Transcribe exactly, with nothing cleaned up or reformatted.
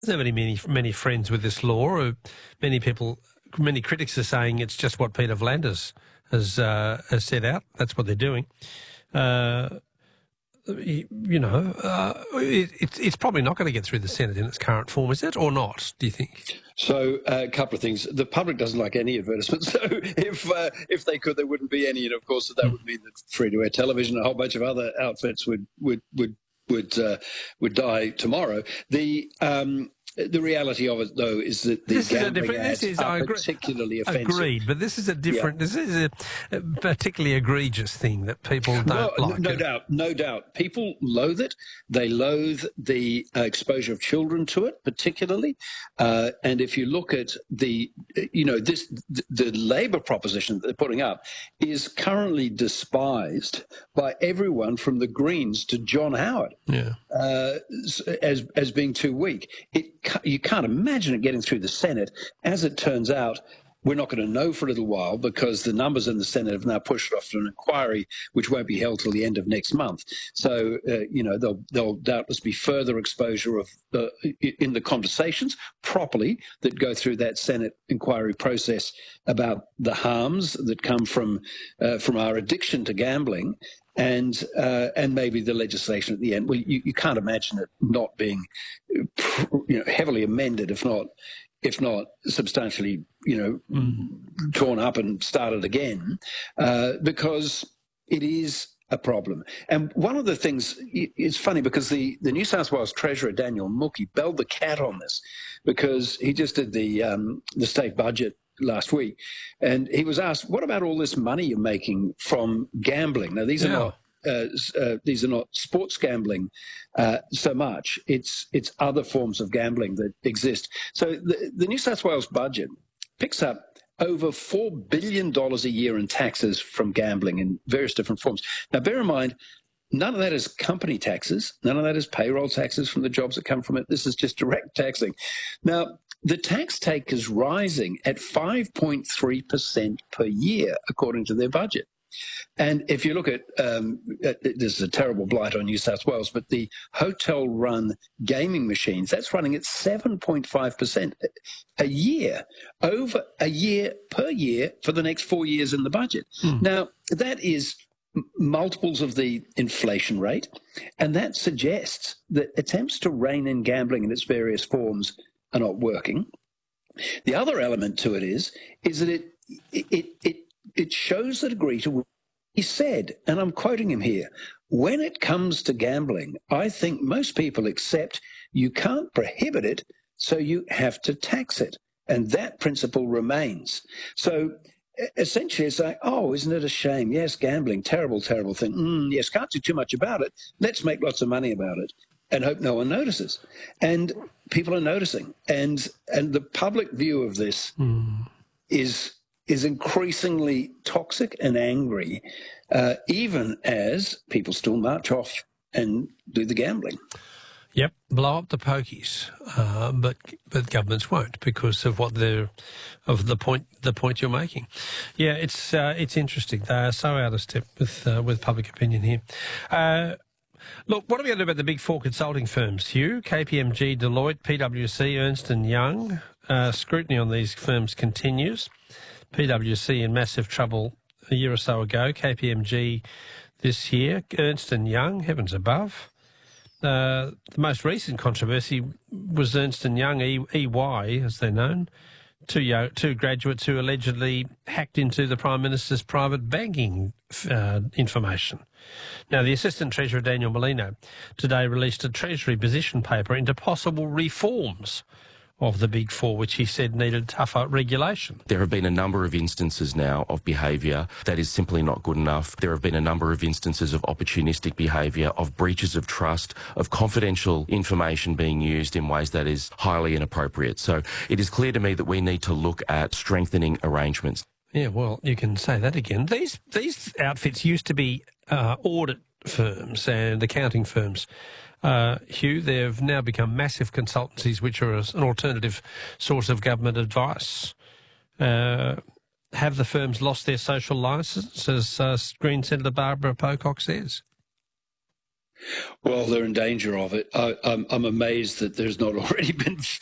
There's not many, many friends with this law. Or many people, many critics are saying it's just what Peter V'landys has, uh, has set out. That's what they're doing. Uh, you, you know, uh, it, it's, it's probably not going to get through the Senate in its current form, is it, or not, do you think? So uh, a couple of things. The public doesn't like any advertisements. So if uh, if they could, there wouldn't be any. And of course, that mm. would mean that free-to-air television, a whole bunch of other outfits would would would would uh, would die tomorrow. The um, the reality of it, though, is that the this gambling is a ads this is, are I agree, particularly offensive. Agreed, but this is a different. Yeah. This is a particularly egregious thing that people don't no, like. No, no doubt, no doubt. People loathe it. They loathe the uh, exposure of children to it, particularly. Uh, and if you look at the, you know, this the, the Labor proposition that they're putting up is currently despised by everyone from the Greens to John Howard. Yeah. Uh, as as being too weak. It you can't imagine it getting through the Senate. As it turns out, we're not going to know for a little while because the numbers in the Senate have now pushed off to an inquiry which won't be held till the end of next month. So, uh, you know, there'll, there'll doubtless be further exposure of uh, in the conversations properly that go through that Senate inquiry process about the harms that come from uh, from our addiction to gambling. And uh, and maybe the legislation at the end. Well, you, you can't imagine it not being, you know, heavily amended, if not, if not substantially, you know, mm. torn up and started again, uh, because it is a problem. And one of the things, it's funny because the, the New South Wales Treasurer, Daniel Mookhey, belled the cat on this because he just did the um, the state budget last week, and he was asked, "What about all this money you're making from gambling?" Now, these yeah. are not uh, uh, these are not sports gambling uh, so much. It's it's other forms of gambling that exist. So the, the New South Wales budget picks up over four billion dollars a year in taxes from gambling in various different forms. Now, bear in mind, none of that is company taxes. None of that is payroll taxes from the jobs that come from it. This is just direct taxing. Now, the tax take is rising at five point three percent per year, according to their budget. And if you look at, um, at, this is a terrible blight on New South Wales, but the hotel-run gaming machines, that's running at seven point five percent a year, over a year per year for the next four years in the budget. Mm. Now, that is multiples of the inflation rate, and that suggests that attempts to rein in gambling in its various forms are not working. The other element to it is is that it it it it shows the degree to which he said, and I'm quoting him here, "When it comes to gambling, I think most people accept you can't prohibit it, so you have to tax it, and that principle remains." So essentially, it's like, oh, isn't it a shame? Yes, gambling, terrible, terrible thing. Mm, yes, can't do too much about it. Let's make lots of money about it and hope no one notices. And people are noticing. And and the public view of this mm. is is increasingly toxic and angry, uh, even as people still march off and do the gambling. Yep, blow up the pokies, uh, but but governments won't because of what they're of the point the point you're making. Yeah, it's uh, it's interesting. They are so out of step with uh, with public opinion here. Uh, Look, what are we going to do about the big four consulting firms, Hugh? K P M G, Deloitte, P W C, Ernst and Young. Uh, scrutiny on these firms continues. P W C in massive trouble a year or so ago. K P M G this year. Ernst and Young, heavens above. Uh, the most recent controversy was Ernst and Young, E Y, as they're known. Two, two graduates who allegedly hacked into the Prime Minister's private banking uh, information. Now, the Assistant Treasurer, Daniel Molino, today released a Treasury position paper into possible reforms of the Big Four, which he said needed tougher regulation. There have been a number of instances now of behaviour that is simply not good enough. There have been a number of instances of opportunistic behaviour, of breaches of trust, of confidential information being used in ways that is highly inappropriate. So it is clear to me that we need to look at strengthening arrangements. Yeah, well, you can say that again. These these outfits used to be uh, audit firms and accounting firms. Uh, Hugh, they've now become massive consultancies which are an alternative source of government advice. Uh, have the firms lost their social licence, as uh, Green Senator Barbara Pocock says? Well, they're in danger of it. I, I'm, I'm amazed that there's not already been